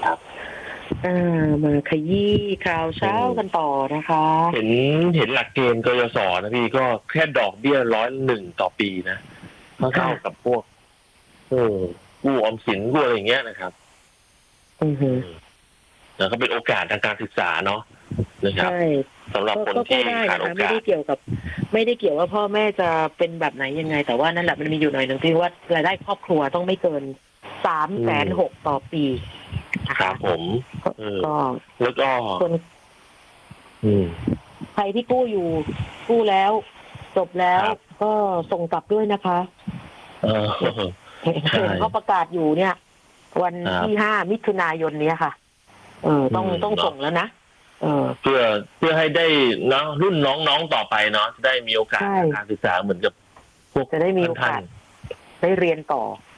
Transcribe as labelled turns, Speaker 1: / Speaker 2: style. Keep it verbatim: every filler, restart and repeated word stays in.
Speaker 1: นะครับ
Speaker 2: อ่ามาขยี้ข่าวเช้ากันต่อนะคะ
Speaker 1: เห็นเห็นหลักเกณฑ์กยศนะพี่ก็แค่ดอกเบี้ยร้อยหนึ่งต่อปีนะเท่ากับพวกเออกู้ออมสินกู้อะไรอย่างเงี้ยนะครับ
Speaker 2: อือฮึ
Speaker 1: แล้วก็เป็นโอกาสทางการศึกษาเนาะนะครับสำหรับคนที่ขาดโอกาส
Speaker 2: ไม่ได้เกี่ยวกับ ไม่ได้เกี่ยวว่าพ่อแม่จะเป็นแบบไหนยังไงแต่ว่านั่นแหละมันมีอยู่หน่อยหนึ่งที่ว่ารายได้ครอบครัวต้องไม่เกินสามแสนหกต่อปี
Speaker 1: ครับผม
Speaker 2: ก็
Speaker 1: แล้วก็
Speaker 2: คนใครที่กู้อยู่กู้แล้วจบแล้วก็ส่งกลับด้วยนะคะ
Speaker 1: เออ
Speaker 2: เห็นเขาประกาศอยู่เนี่ยวันที่ห้ามิถุนายนนี้ค่ะเออต้องต้องส่งแล้วนะเออ
Speaker 1: เพื่อเพื่อให้ได้เนาะรุ่นน้องๆต่อไปเนาะจะได้มีโอกาสทางการศึกษาเหมือนกับพวก
Speaker 2: จะได้มีโอกาสได้เรียนต่อ